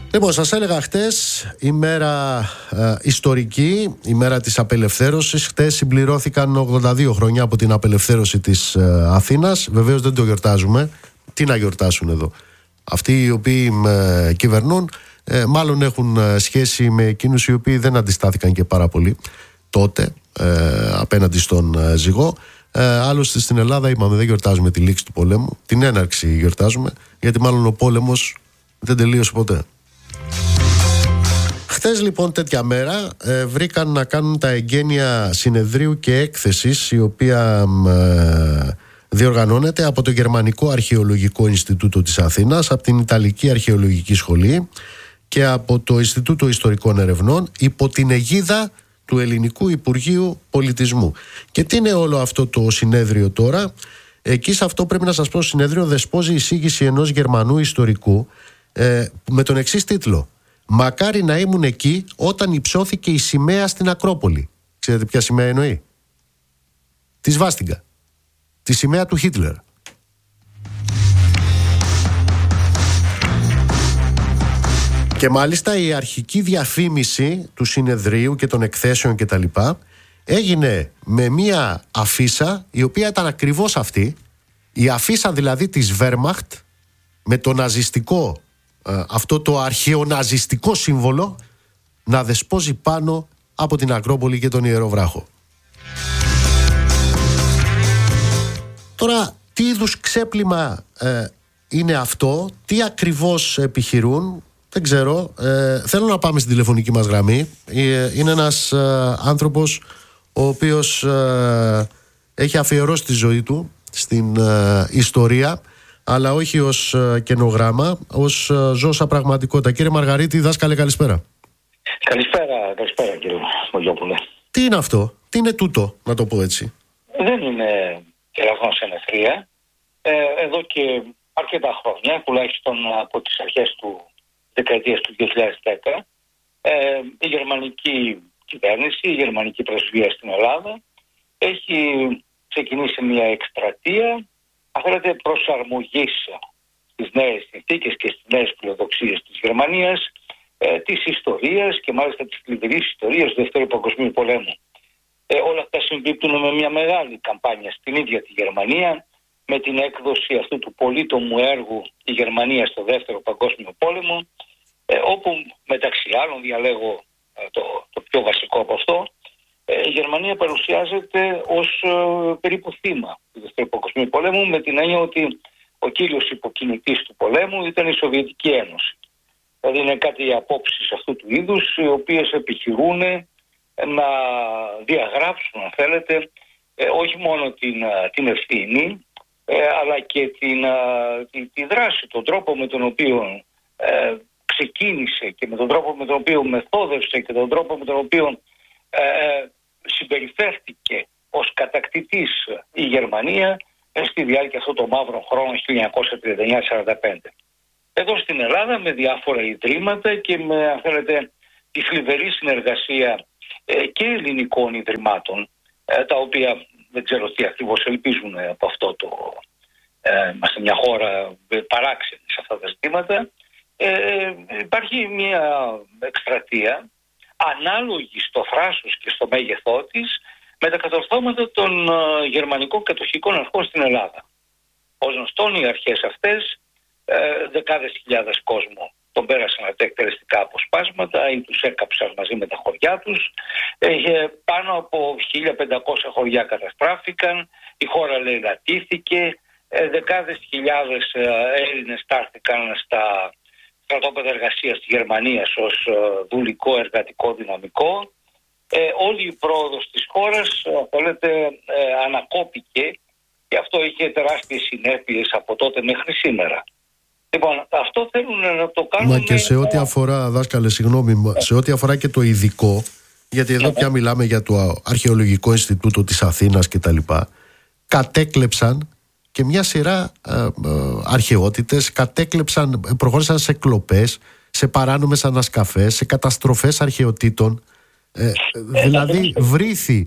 Λοιπόν, σας έλεγα χτες, ημέρα ιστορική, ημέρα της απελευθέρωσης. Χτες συμπληρώθηκαν 82 χρόνια από την απελευθέρωση της Αθήνας. Βεβαίως δεν το γιορτάζουμε. Τι να γιορτάσουν εδώ? Αυτοί οι οποίοι κυβερνούν μάλλον έχουν σχέση με εκείνους οι οποίοι δεν αντιστάθηκαν και πάρα πολύ τότε απέναντι στον ζυγό. Άλλωστε στην Ελλάδα είπαμε, δεν γιορτάζουμε τη λήξη του πολέμου, την έναρξη γιορτάζουμε, γιατί μάλλον ο πόλεμος δεν τελείωσε ποτέ. Χθες λοιπόν τέτοια μέρα βρήκαν να κάνουν τα εγγένεια συνεδρίου και έκθεσης, η οποία διοργανώνεται από το Γερμανικό Αρχαιολογικό Ινστιτούτο της Αθήνας, από την Ιταλική Αρχαιολογική Σχολή και από το Ινστιτούτο Ιστορικών Ερευνών, υπό την αιγίδα του Ελληνικού Υπουργείου Πολιτισμού. Και τι είναι όλο αυτό το συνέδριο τώρα? Εκεί σε αυτό πρέπει να σας πω, συνέδριο δεσπόζει εισήγηση ενός Γερμανού ιστορικού με τον εξής τίτλο: «Μακάρι να ήμουν εκεί όταν υψώθηκε η σημαία στην Ακρόπολη». Ξέρετε ποια σημαία εννοεί? Τη σβάστιγκα, τη σημαία του Χίτλερ. Και μάλιστα η αρχική διαφήμιση του συνεδρίου και των εκθέσεων και τα λοιπά έγινε με μία αφίσα η οποία ήταν ακριβώς αυτή, η αφίσα δηλαδή της Wehrmacht, με το ναζιστικό, αυτό το αρχαιοναζιστικό σύμβολο να δεσπόζει πάνω από την Ακρόπολη και τον Ιερό Βράχο. Τώρα, τι είδους ξέπλυμα είναι αυτό, τι ακριβώς επιχειρούν, δεν ξέρω. Θέλω να πάμε στην τηλεφωνική μας γραμμή. Είναι ένας άνθρωπος ο οποίος έχει αφιερώσει τη ζωή του στην ιστορία, αλλά όχι ως καινογράμμα, ως ζώσα πραγματικότητα. Κύριε Μαργαρίτη, δάσκαλε, καλησπέρα. Καλησπέρα κύριε Μογιόπουλε. Τι είναι αυτό, τι είναι τούτο, να το πω έτσι? Δεν είναι κεραυνός σε νεφρία. Εδώ και αρκετά χρόνια, τουλάχιστον από τις αρχές του δεκαετίας του 2010, η γερμανική κυβέρνηση, η γερμανική πρεσβεία στην Ελλάδα έχει ξεκινήσει μια εκστρατεία, αν θέλετε, προσαρμογής στις νέες συνθήκες και στις νέες φιλοδοξίες της Γερμανίας, της ιστορίας και μάλιστα της σκληρής ιστορίας του Δεύτερου Παγκοσμίου Πολέμου. Όλα αυτά συμπίπτουν με μια μεγάλη καμπάνια στην ίδια τη Γερμανία, με την έκδοση αυτού του πολύτομου έργου «Η Γερμανία στο Δεύτερο Παγκόσμιο Πόλεμο», όπου μεταξύ άλλων, διαλέγω το πιο βασικό από αυτό, η Γερμανία παρουσιάζεται ως περίπου θύμα του Δεύτερου Παγκοσμίου Πολέμου, με την έννοια ότι ο κύριος υποκινητής του πολέμου ήταν η Σοβιετική Ένωση. Δηλαδή είναι κάτι απόψεις αυτού του είδους, οι οποίες επιχειρούν να διαγράψουν, αν θέλετε, όχι μόνο την ευθύνη, αλλά και τη δράση, τον τρόπο με τον οποίο ξεκίνησε και με τον τρόπο με τον οποίο μεθόδευσε και τον τρόπο με τον οποίο συμπεριφέρθηκε ως κατακτητής η Γερμανία στη διάρκεια αυτών των μαύρων χρόνων 1939-1945. Εδώ στην Ελλάδα, με διάφορα ιδρύματα και με, αν θέλετε, τη θλιβερή συνεργασία και ελληνικών ιδρυμάτων, τα οποία δεν ξέρω τι ακριβώς ελπίζουν από αυτό το... Είμαστε μια χώρα παράξενη σε αυτά τα ζητήματα. Υπάρχει μια εκστρατεία ανάλογη στο θράσος και στο μέγεθό της με τα κατορθώματα των γερμανικών κατοχικών αρχών στην Ελλάδα. Ως γνωστόν, οι αρχές αυτές δεκάδες χιλιάδες κόσμο τον πέρασαν από τα εκτελεστικά αποσπάσματα ή τους έκαψαν μαζί με τα χωριά τους. Πάνω από 1.500 χωριά καταστράφηκαν, η χώρα λαιλατήθηκε, δεκάδες χιλιάδες Έλληνες στάθηκαν στα στρατόπεδα εργασίας της Γερμανίας ως δουλικό εργατικό δυναμικό. Όλη η πρόοδος της χώρας, ανακόπηκε, και αυτό είχε τεράστιες συνέπειες από τότε μέχρι σήμερα. Λοιπόν, αυτό θέλουν να το κάνουν. Μα και σε ό,τι αφορά, δάσκαλε, συγγνώμη, σε ό,τι αφορά και το ειδικό, γιατί εδώ πια μιλάμε για το Αρχαιολογικό Ινστιτούτο της Αθήνας και τα λοιπά, κατέκλεψαν και μια σειρά αρχαιότητες, προχώρησαν σε κλοπές, σε παράνομες ανασκαφές, σε καταστροφές αρχαιοτήτων. Δηλαδή βρήθη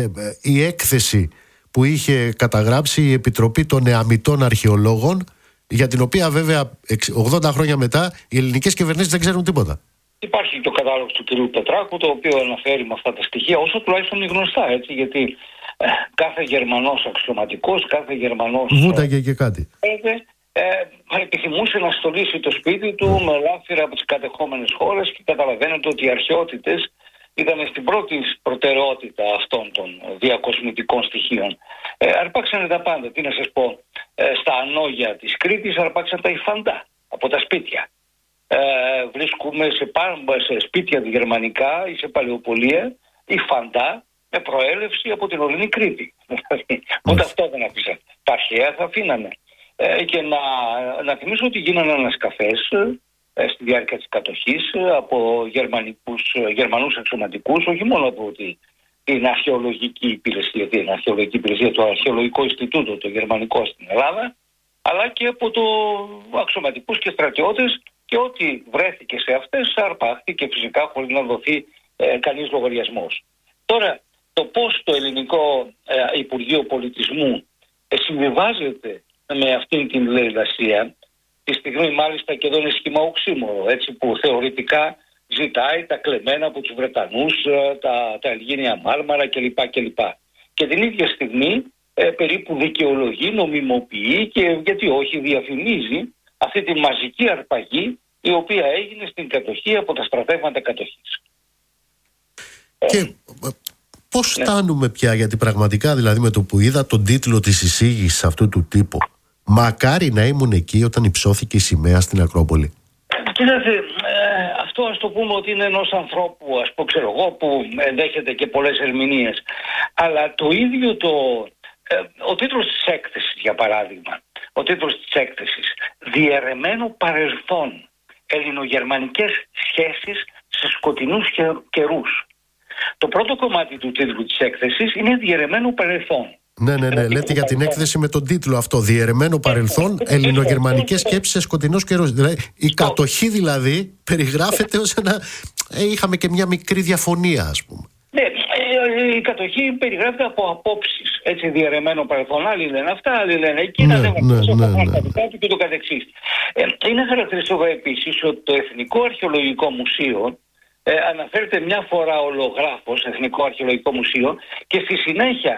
η έκθεση που είχε καταγράψει η Επιτροπή των Νεαμιτών Αρχαιολόγων, για την οποία βέβαια 80 χρόνια μετά οι ελληνικές κυβερνήσεις δεν ξέρουν τίποτα. Υπάρχει και ο κατάλογος του κ. Πετράκου, το οποίο αναφέρει με αυτά τα στοιχεία, όσο τουλάχιστον είναι γνωστά, έτσι, γιατί κάθε Γερμανός αξιωματικός, κάθε Γερμανός... Βούταγε και κάτι. Επιθυμούσε να στολίσει το σπίτι του με λάφυρα από τις κατεχόμενες χώρες και καταλαβαίνετε ότι οι αρχαιότητες ήταν στην πρώτη προτεραιότητα αυτών των διακοσμητικών στοιχείων. Αρπάξανε τα πάντα. Τι να σας πω, στα ανόγια της Κρήτης αρπάξαν τα υφαντά από τα σπίτια. Βρίσκουμε σε σπίτια γερμανικά ή σε παλαιοπολία υφαντά με προέλευση από την ορεινή Κρήτη. Ούτε αυτό δεν αφήσαν. Τα αρχαία θα αφήνανε. Και να θυμίσω ότι γίνανε ανασκαφές στη διάρκεια της κατοχής από Γερμανούς αξιωματικούς, όχι μόνο από την αρχαιολογική υπηρεσία, το Αρχαιολογικό Ινστιτούτο, το γερμανικό στην Ελλάδα, αλλά και από αξιωματικούς και στρατιώτες, και ό,τι βρέθηκε σε αυτές αρπάχθηκε φυσικά χωρίς να δοθεί κανείς λογαριασμός. Τώρα, το πώς το ελληνικό Υπουργείο Πολιτισμού συμβιβάζεται με αυτήν την λαιλασία, τη στιγμή μάλιστα και εδώ είναι σχήμα οξύμορο, έτσι, που θεωρητικά ζητάει τα κλεμμένα από τους Βρετανούς, τα Ελγίνια Μάρμαρα κλπ. Και την ίδια στιγμή περίπου δικαιολογεί, νομιμοποιεί και γιατί όχι διαφημίζει αυτή τη μαζική αρπαγή η οποία έγινε στην κατοχή από τα στρατεύματα κατοχής. Και πώς φτάνουμε πια, γιατί πραγματικά δηλαδή με το που είδα τον τίτλο της εισήγησης αυτού του τύπου, μακάρι να ήμουν εκεί όταν υψώθηκε η σημαία στην Ακρόπολη. Κοιτάξτε, αυτό ας το πούμε ότι είναι ενός ανθρώπου, ας πω ξέρω εγώ, που δέχεται και πολλές ερμηνείες. Αλλά το ίδιο ο τίτλος της έκθεσης, για παράδειγμα, ο τίτλος της έκθεσης, «Διαιρεμένο παρελθόν, ελληνογερμανικές σχέσεις σε σκοτεινούς καιρούς». Το πρώτο κομμάτι του τίτλου της έκθεσης είναι «Διαιρεμένο παρελθόν». Ναι, λέτε για την έκθεση με τον τίτλο αυτό, «Διαιρεμένο παρελθόν, ελληνογερμανικές σκέψεις σε σκοτεινούς καιρούς». Δηλαδή, η κατοχή δηλαδή περιγράφεται ως ένα... είχαμε και μια μικρή διαφωνία, ας πούμε. Ναι, η κατοχή περιγράφεται από απόψεις, έτσι, διαιρεμένο παρελθόν. Άλλοι λένε αυτά, άλλοι λένε εκείνα, και το καθεξής. Είναι χαρακτηριστικό επίσης ότι το Εθνικό Αρχαιολογικό Μουσείο αναφέρεται μια φορά ολογράφος, Εθνικό Αρχαιολογικό Μουσείο, και στη συνέχεια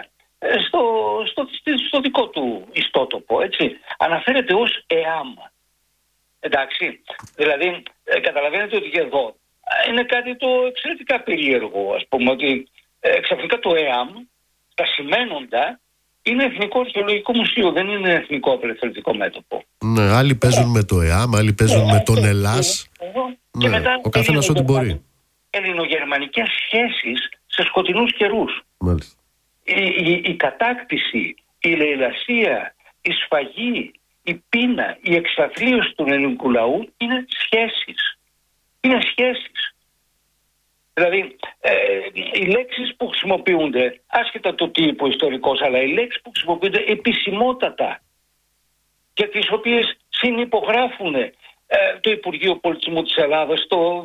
στο δικό του ιστότοπο, έτσι, αναφέρεται ως ΕΑΜ. Εντάξει, δηλαδή καταλαβαίνετε ότι και εδώ είναι κάτι το εξαιρετικά περίεργο, ας πούμε, ότι ξαφνικά το ΕΑΜ, τα σημαίνοντα, είναι Εθνικό Αρχαιολογικό Μουσείο, δεν είναι Εθνικό Απελευθερωτικό Μέτωπο. Ναι, άλλοι παίζουν με το ΕΑΜ, άλλοι παίζουν με τον Ελλάς. Και μετά, ο καθένας ό,τι μπορεί. Ελληνογερμανικές σχέσεις σε σκοτεινούς καιρούς. Μάλιστα. Η κατάκτηση, η λαιλασία, η σφαγή, η πείνα, η εξαθλίωση του ελληνικού λαού είναι σχέσεις. Είναι σχέσεις. Δηλαδή, οι λέξεις που χρησιμοποιούνται, άσχετα το τι είπε ο ιστορικός, αλλά οι λέξεις που χρησιμοποιούνται επισημότατα και τις οποίες συνυπογράφουν το Υπουργείο Πολιτισμού της Ελλάδας,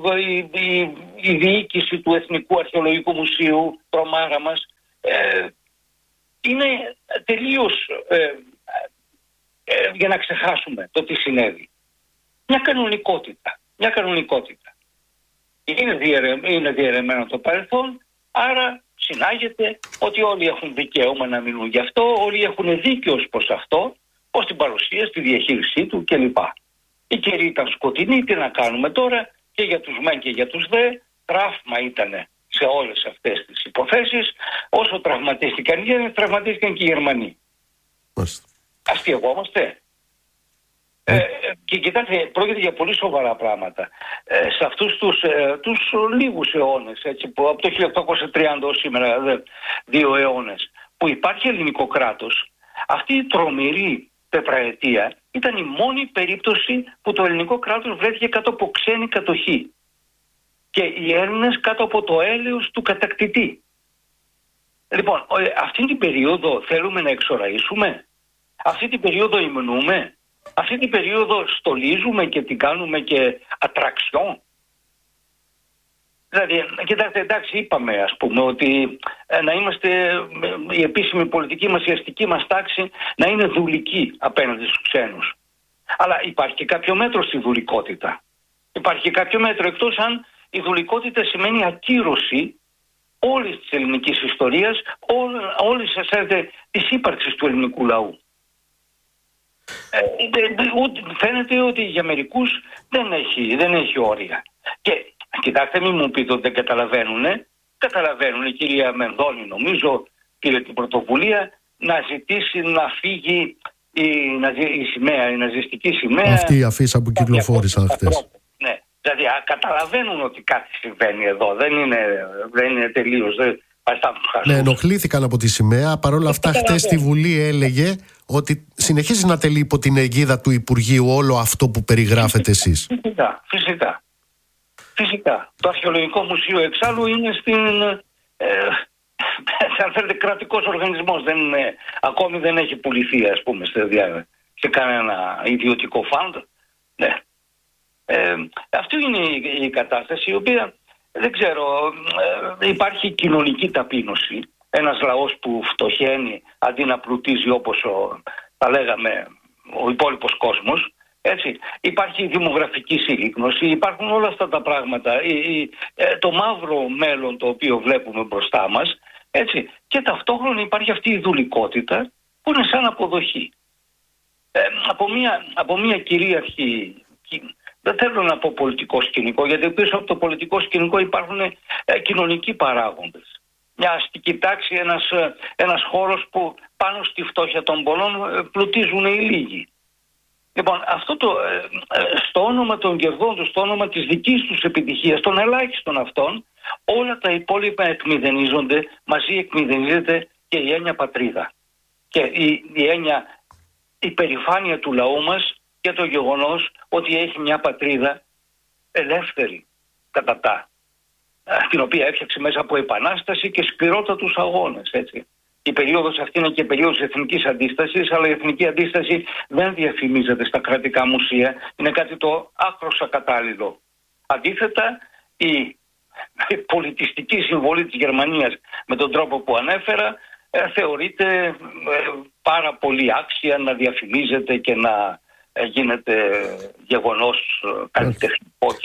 η διοίκηση του Εθνικού Αρχαιολογικού Μουσείου, τρομάρα μας, είναι τελείως για να ξεχάσουμε το τι συνέβη. Μια κανονικότητα. Είναι διαιρεμένο το παρελθόν, άρα συνάγεται ότι όλοι έχουν δικαίωμα να μιλούν γι' αυτό, όλοι έχουν δίκαιο προς αυτό, ως την παρουσία, στη διαχείρισή του κλπ. Η καιρή ήταν σκοτεινή, τι να κάνουμε τώρα, και για τους μεν και για τους δε, τραύμα ήταν σε όλες αυτές τις υποθέσεις. Όσο τραυματίστηκαν οι Γερμανοί, τραυματίστηκαν και οι Γερμανοί. Αστειευόμαστε. Και κοιτάξτε, πρόκειται για πολύ σοβαρά πράγματα. Σε αυτούς τους λίγους αιώνες, έτσι, που από το 1830 ως σήμερα, 2 αιώνες, που υπάρχει ελληνικό κράτος, αυτή η τρομερή τετραετία ήταν η μόνη περίπτωση που το ελληνικό κράτος βρέθηκε κάτω από ξένη κατοχή και οι Έλληνες κάτω από το έλεος του κατακτητή. Λοιπόν, αυτή την περίοδο θέλουμε να εξοραίσουμε, αυτή την περίοδο υμνούμε, αυτή την περίοδο στολίζουμε και την κάνουμε και ατραξιόν. Δηλαδή, κοιτάξτε, εντάξει, είπαμε, ας πούμε, ότι να είμαστε, η επίσημη πολιτική μας, η αστική μας τάξη, να είναι δουλική απέναντι στους ξένους. Αλλά υπάρχει και κάποιο μέτρο στη δουλικότητα. Υπάρχει και κάποιο μέτρο, εκτός αν η δουλικότητα σημαίνει ακύρωση όλης της ελληνικής ιστορίας, όλης της ύπαρξης του ελληνικού λαού. Φαίνεται ότι για μερικούς δεν έχει όρια. Και κοιτάξτε, μην μου πείτε ότι δεν καταλαβαίνουν. Η κυρία Μενδώνη νομίζω πήρε την πρωτοβουλία να ζητήσει να φύγει η σημαία, η ναζιστική σημαία. Αυτή η αφίσα που κυκλοφόρησαν χτες. Ναι, δηλαδή καταλαβαίνουν ότι κάτι συμβαίνει εδώ. Δεν είναι τελείως. Ναι, ενοχλήθηκαν από τη σημαία. Παρ' όλα αυτά, χτες στη Βουλή έλεγε ότι συνεχίζει να τελεί υπό την αιγίδα του Υπουργείου όλο αυτό που περιγράφετε εσείς. Φυσικά. Το Αρχαιολογικό Μουσείο εξάλλου είναι αν θέλετε, κρατικός οργανισμός. Ακόμη δεν έχει πουληθεί, ας πούμε, σε κανένα ιδιωτικό φαντ. Ναι. Αυτή είναι η κατάσταση, η οποία δεν ξέρω, υπάρχει κοινωνική ταπείνωση. Ένας λαός που φτωχαίνει αντί να πλουτίζει όπως θα λέγαμε ο υπόλοιπος κόσμος. Έτσι. Υπάρχει δημογραφική συρρίκνωση, υπάρχουν όλα αυτά τα πράγματα, το μαύρο μέλλον το οποίο βλέπουμε μπροστά μας, έτσι. Και ταυτόχρονα υπάρχει αυτή η δουλικότητα που είναι σαν αποδοχή. Από μια κυρίαρχη, δεν θέλω να πω πολιτικό σκηνικό, γιατί πίσω από το πολιτικό σκηνικό υπάρχουν κοινωνικοί παράγοντες. Μια αστική τάξη, ένας χώρος που πάνω στη φτώχεια των πολλών πλουτίζουν οι λίγοι. Λοιπόν, αυτό στο όνομα των κερδών τους, στο όνομα της δικής τους επιτυχίας, των ελάχιστων αυτών, όλα τα υπόλοιπα εκμηδενίζονται, μαζί εκμηδενίζεται και η έννοια πατρίδα. Και η έννοια, η περηφάνεια του λαού μας και το γεγονός ότι έχει μια πατρίδα ελεύθερη κατά τα, την οποία έφτιαξε μέσα από επανάσταση και σκληρότατους αγώνες, έτσι. Η περίοδος αυτή είναι και περίοδος εθνικής αντίστασης, αλλά η εθνική αντίσταση δεν διαφημίζεται στα κρατικά μουσεία. Είναι κάτι το άκρως ακατάλληλο. Αντίθετα, η πολιτιστική συμβολή της Γερμανίας με τον τρόπο που ανέφερα θεωρείται πάρα πολύ άξια να διαφημίζεται και να γίνεται γεγονός καλλιτεχνικό και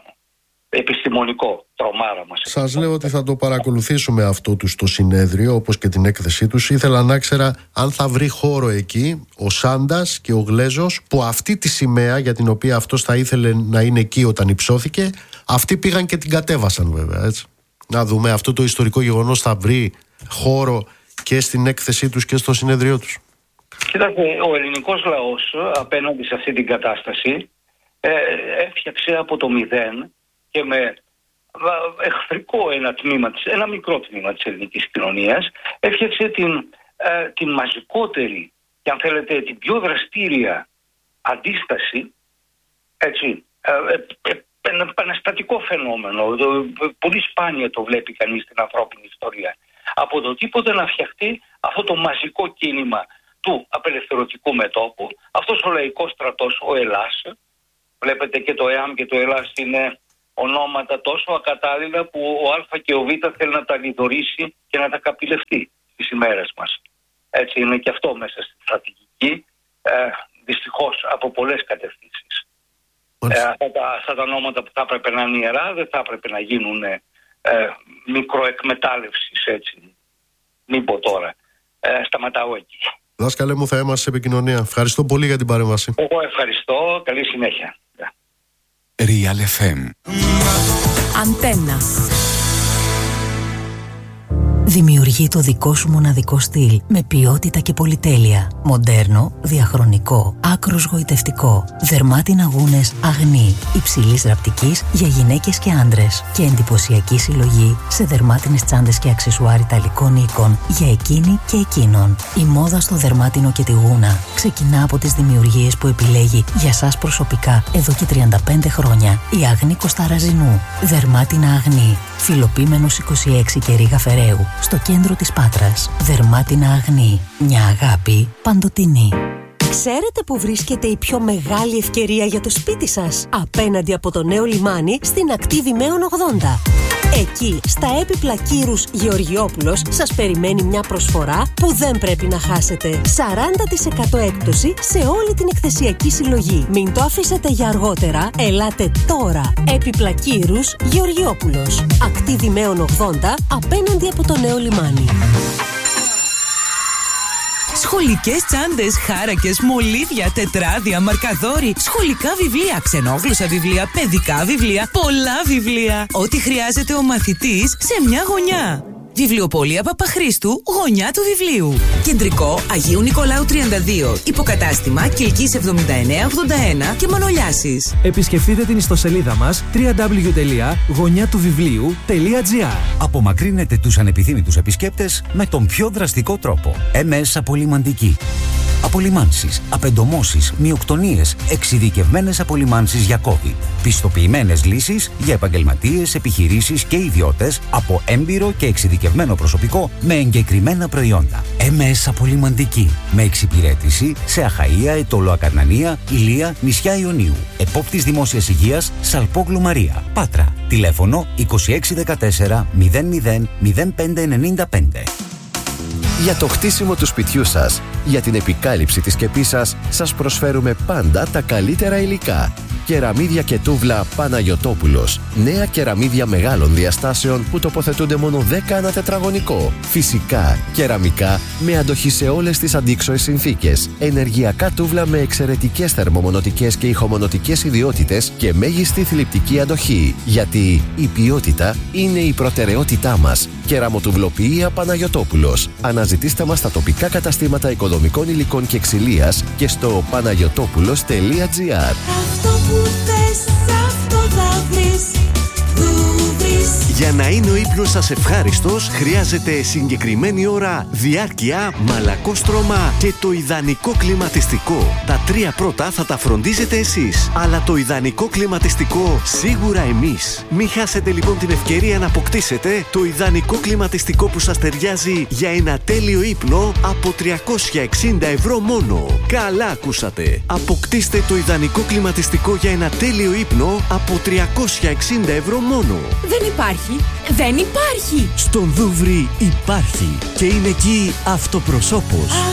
επιστημονικό. Τρομάρα μας. Σας λέω ότι θα το παρακολουθήσουμε αυτό του στο συνέδριο, όπως και την έκθεσή τους. Ήθελα να ξέρα αν θα βρει χώρο εκεί ο Σάντας και ο Γλέζος, που αυτή τη σημαία για την οποία αυτός θα ήθελε να είναι εκεί όταν υψώθηκε, αυτοί πήγαν και την κατέβασαν βέβαια, έτσι. Να δούμε αυτό το ιστορικό γεγονός θα βρει χώρο και στην έκθεσή τους και στο συνέδριό τους. Κοιτάξτε, ο ελληνικός λαός απέναντι σε αυτή την κατάσταση έφτιαξε από το μηδέν και με εχθρικό ένα μικρό τμήμα της ελληνικής κοινωνίας, έφτιαξε την μαζικότερη και αν θέλετε την πιο δραστήρια αντίσταση, έτσι, ένα επαναστατικό φαινόμενο, πολύ σπάνια το βλέπει κανείς στην ανθρώπινη ιστορία. Από το τίποτε να φτιαχτεί αυτό το μαζικό κίνημα του απελευθερωτικού μετώπου, αυτός ο λαϊκός στρατός, ο Ελλάς. Βλέπετε και το ΕΑΜ και το Ελλάς είναι ονόματα τόσο ακατάλληλα που ο Α και ο Β θέλει να τα λιδωρήσει και να τα καπηλευτεί στις ημέρες μας. Έτσι είναι και αυτό μέσα στη στρατηγική, δυστυχώς από πολλές κατευθύνσεις. Αυτά τα ονόματα που θα έπρεπε να είναι ιερά δεν θα έπρεπε να γίνουν μικροεκμετάλλευσης, έτσι. Μην πω τώρα. Σταματάω εκεί. Δάσκαλε μου, θα είμαστε σε επικοινωνία. Ευχαριστώ πολύ για την παρέμβαση. Εγώ ευχαριστώ. Καλή συνέχεια. Real FM. Αντένα. Δημιουργεί το δικό σου μοναδικό στυλ με ποιότητα και πολυτέλεια. Μοντέρνο, διαχρονικό, άκρως γοητευτικό. Δερμάτινα γούνες αγνή, υψηλής ραπτικής για γυναίκες και άντρες. Και εντυπωσιακή συλλογή σε δερμάτινες τσάντες και αξεσουάρ ιταλικών οίκων για εκείνη και εκείνον. Η μόδα στο δερμάτινο και τη γούνα ξεκινά από τις δημιουργίες που επιλέγει για σας προσωπικά εδώ και 35 χρόνια. Η Αγνή Κοσταραζινού. Δερμάτινα αγνή. Φιλοπίμενος 26 και Ρήγα Φεραίου. Στο κέντρο της Πάτρας. Δερμάτινα αγνή. Μια αγάπη παντοτινή. Ξέρετε που βρίσκεται η πιο μεγάλη ευκαιρία για το σπίτι σας? Απέναντι από το νέο λιμάνι στην ακτή Δημαίων 80. Εκεί, στα έπιπλα Κύρους Γεωργιόπουλος, σας περιμένει μια προσφορά που δεν πρέπει να χάσετε. 40% έκπτωση σε όλη την εκθεσιακή συλλογή. Μην το αφήσετε για αργότερα. Ελάτε τώρα. Έπιπλα Κύρους Γεωργιόπουλος. Ακτή Δημαίων 80, απέναντι από το νέο λιμάνι. Σχολικές τσάντες, χάρακες, μολύβια, τετράδια, μαρκαδόροι, σχολικά βιβλία, ξενόγλωσσα βιβλία, παιδικά βιβλία, πολλά βιβλία. Ό,τι χρειάζεται ο μαθητής σε μια γωνιά. Βιβλιοπωλεία Παπαχρήστου, γωνιά του βιβλίου. Κεντρικό Αγίου Νικολάου 32. Υποκατάστημα Κιλκής 7981 και Μανολιάσης. Επισκεφτείτε την ιστοσελίδα μας www.γωνιάτουβιβλίου.gr. Απομακρύνετε τους ανεπιθύμητους επισκέπτες με τον πιο δραστικό τρόπο. MS Απολυμαντική. Απολυμάνσεις, απεντομώσεις, μειοκτονίες, εξειδικευμένες απολυμάνσεις για COVID. Πιστοποιημένες λύσεις για επαγγελματίες, επιχειρήσεις και ιδιώτες από έμπειρο και εξειδικευμένο προσωπικό με εγκεκριμένα προϊόντα. MS Απολυμαντική. Με εξυπηρέτηση σε Αχαΐα, Αιτώλο Ακαρνανία, Ηλία, νησιά Ιωνίου. Επόπτης Δημόσιας Υγείας, Σαλπόγλου Μαρία. Πάτρα. Τηλέφωνο 2614 00 0595. Για το χτίσιμο του σπιτιού σας, για την επικάλυψη της σκεπής σας, σας προσφέρουμε πάντα τα καλύτερα υλικά. Κεραμίδια και τούβλα Παναγιωτόπουλος. Νέα κεραμίδια μεγάλων διαστάσεων που τοποθετούνται μόνο 10 ανά τετραγωνικό. Φυσικά, κεραμικά με αντοχή σε όλες τις αντίξωες συνθήκες. Ενεργειακά τούβλα με εξαιρετικές θερμομονωτικές και ηχομονωτικές ιδιότητες και μέγιστη θλιπτική αντοχή. Γιατί η ποιότητα είναι η προτεραιότητά μας. Κεραμοτουβλοποιία Παναγιωτόπουλος. Αναζητήστε μας στα τοπικά καταστήματα οικοδομικών υλικών και ξυλίας και στο panagiotopulos.gr. Αυτό που θες, αυτό θα βρεις. Για να είναι ο ύπνος σας ευχάριστος, χρειάζεται συγκεκριμένη ώρα, διάρκεια, μαλακόστρωμα και το ιδανικό κλιματιστικό. Τα τρία πρώτα θα τα φροντίζετε εσείς, αλλά το ιδανικό κλιματιστικό σίγουρα εμείς. Μην χάσετε λοιπόν την ευκαιρία να αποκτήσετε το ιδανικό κλιματιστικό που σας ταιριάζει για ένα τέλειο ύπνο από 360 ευρώ μόνο. Καλά ακούσατε! Αποκτήστε το ιδανικό κλιματιστικό για ένα τέλειο ύπνο από 360 ευρώ μόνο. Δεν υπάρχει. Δεν υπάρχει! Στον Δούβρι υπάρχει και είναι εκεί αυτοπροσώπος.